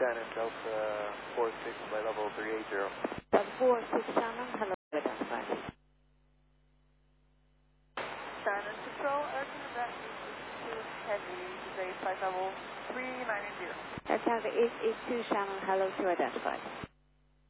Shannon, Delta 46 by level 380. Delta 46 Shannon, hello, identified. Shannon Control, Air Canada is heavy, today flight level 390. Air Canada 882 Shannon, hello, to identified.